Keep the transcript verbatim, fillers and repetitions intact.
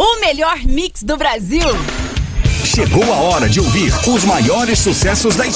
O melhor mix do Brasil. Chegou a hora de ouvir os maiores sucessos da